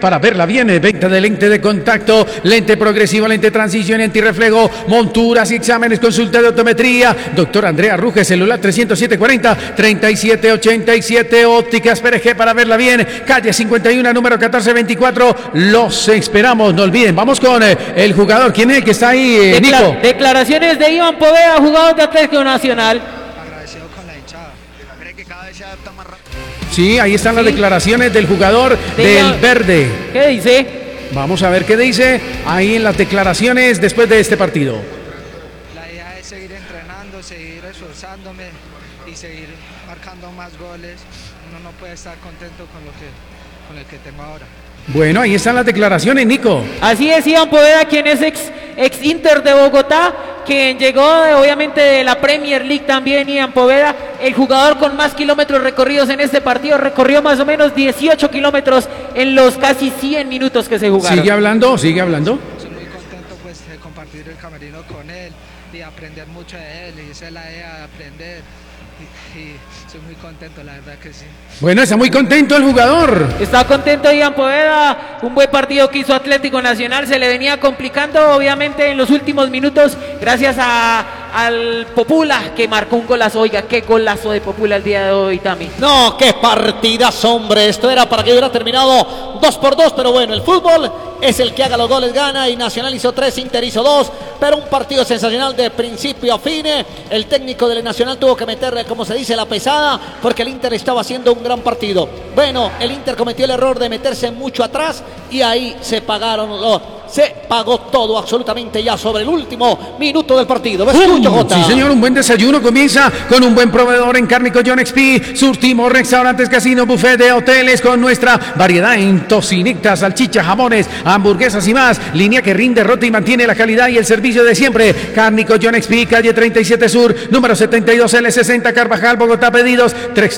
para verla bien. Venta de lente de contacto, lente progresivo, lente transición, antirreflejo, monturas y exámenes, consulta de optometría. Doctor Andrea Ruge, celular 307-40-3787. Ópticas PRG para verla bien. Calle 51, número 1424. Los esperamos, no olviden. Vamos con el jugador. ¿Quién es el que está ahí, Nico? Declaraciones de Iván Poveda, jugador de Atlético Nacional. Agradecido con la hinchada. Cree que cada vez se adapta más rápido. Sí, ahí están las declaraciones del jugador del Verde. ¿Qué dice? Vamos a ver qué dice ahí en las declaraciones después de este partido. La idea es seguir entrenando, seguir esforzándome y seguir marcando más goles. Uno no puede estar contento con el que tengo ahora. Bueno, ahí están las declaraciones, Nico. Así es, Iván Poveda, quien es ex Inter de Bogotá, quien llegó obviamente de la Premier League también. Iván Poveda, el jugador con más kilómetros recorridos en este partido, recorrió más o menos 18 kilómetros en los casi 100 minutos que se jugaron. Sigue hablando, sigue hablando. Estoy muy contento pues de compartir el camerino con él y aprender mucho de él, y esa es la idea, de aprender. Y estoy muy contento, la verdad que sí. Bueno, está muy contento el jugador. Está contento Iván Poveda, un buen partido que hizo Atlético Nacional, se le venía complicando obviamente en los últimos minutos gracias al Popula, que marcó un golazo. Oiga, qué golazo de Popula el día de hoy también. No, qué partidas, hombre. Esto era para que hubiera terminado 2-2, pero bueno, el fútbol es el que haga los goles, gana, y Nacional hizo 3, Inter hizo 2, pero un partido sensacional de principio a fin. El técnico del Nacional tuvo que meterle, como se dice, la pesada, porque el Inter estaba haciendo un gran partido. Bueno, el Inter cometió el error de meterse mucho atrás y ahí se pagó todo absolutamente ya sobre el último minuto del partido. Sí, señor, un buen desayuno comienza con un buen proveedor en Cárnico John XP. Surtimos restaurantes, casinos, buffet de hoteles con nuestra variedad en tocinetas, salchichas, jamones, hamburguesas y más. Línea que rinde, rota y mantiene la calidad y el servicio de siempre. Cárnico John XP, calle 37 Sur, número 72 L60 Carvajal, Bogotá. Pedidos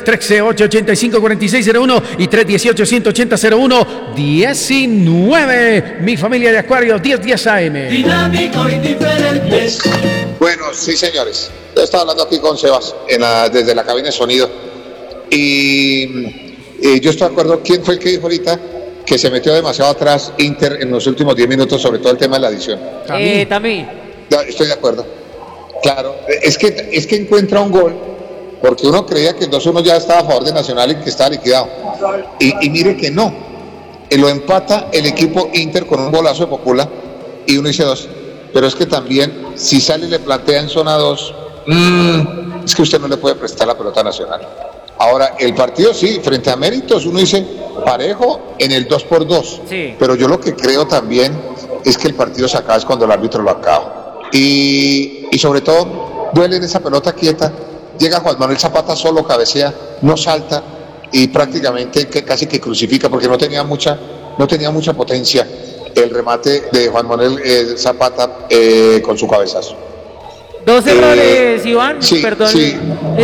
313-885-4601 y 318-180-01-19. Mi familia de Acuario, 1010 AM. Dinámico y diferente. Bueno, sí, señores. Yo estaba hablando aquí con Sebas desde la cabina de sonido. Y yo estoy de acuerdo. ¿Quién fue el que dijo ahorita que se metió demasiado atrás Inter en los últimos 10 minutos, sobre todo el tema de la adición? También. Estoy de acuerdo. Claro, es que encuentra un gol, porque uno creía que el 2-1 ya estaba a favor de Nacional y que estaba liquidado. Y mire que no. Lo empata el equipo Inter con un golazo de Popula y uno dice 2. Pero es que también, si sale y le plantea en zona 2, es que usted no le puede prestar la pelota a Nacional. Ahora, el partido sí, frente a Méritos, uno dice parejo en el 2x2. Sí. Pero yo lo que creo también es que el partido se acaba es cuando el árbitro lo acaba. Y sobre todo, duele en esa pelota quieta. Llega Juan Manuel Zapata solo, cabecea, no salta y prácticamente casi que crucifica, porque no tenía mucha potencia el remate de Juan Manuel Zapata con su cabezazo. Dos errores, Iván, sí, perdón. Sí.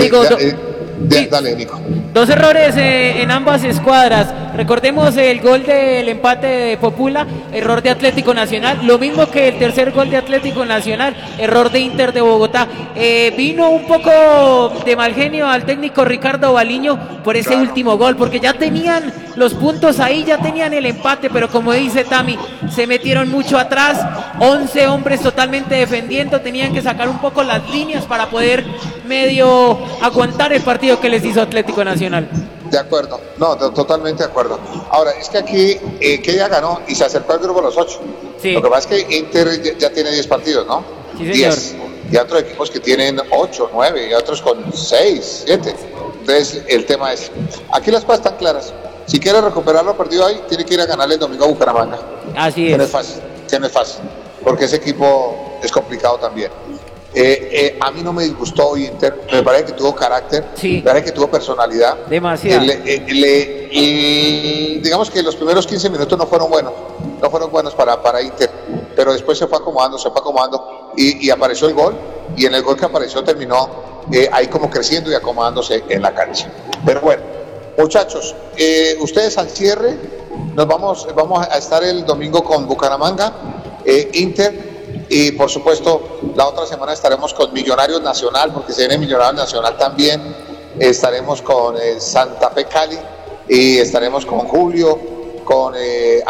Dale, Nico. Dos errores en ambas escuadras. Recordemos el gol del empate de Popula, error de Atlético Nacional. Lo mismo que el tercer gol de Atlético Nacional, error de Inter de Bogotá. Vino un poco de mal genio al técnico Ricardo Baliño por ese último gol, porque ya tenían los puntos ahí, ya tenían el empate, pero como dice Tami, se metieron mucho atrás. 11 hombres totalmente defendiendo, tenían que sacar un poco las líneas para poder medio aguantar el partido que les hizo Atlético Nacional. De acuerdo, no, totalmente de acuerdo. Ahora, es que aquí que ya ganó y se acercó al grupo de los 8. Sí. Lo que pasa es que Inter ya tiene 10 partidos, ¿no? Sí, señor. 10. Y otros equipos que tienen 8, 9, y otros con 6, 7. Entonces, el tema es, aquí las cosas están claras. Si quiere recuperar lo perdido ahí, tiene que ir a ganarle el domingo a Bucaramanga. Así Que es. no es fácil, porque ese equipo es complicado también. A mí no me disgustó Inter, me parece que tuvo carácter, Sí. me parece que tuvo personalidad. Demasiado. Digamos que los primeros 15 minutos no fueron buenos para Inter, pero después se fue acomodando y apareció el gol, y en el gol que apareció terminó ahí como creciendo y acomodándose en la cancha. Pero bueno, muchachos, ustedes al cierre, vamos a estar el domingo con Bucaramanga, Inter. Y por supuesto, la otra semana estaremos con Millonarios Nacional, porque se viene Millonarios Nacional también. Estaremos con Santa Fe Cali y estaremos con Julio, con